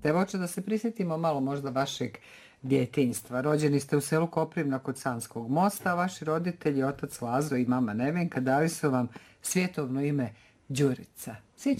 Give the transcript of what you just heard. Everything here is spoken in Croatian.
Evo hoće da se prisjetimo malo možda vašeg djetinjstva. Rođeni ste u selu Koprivna kod Sanskog mosta, a vaši roditelji, otac Lazo i mama Nevenka, dali su vam svjetovno ime Đurica. Sjećate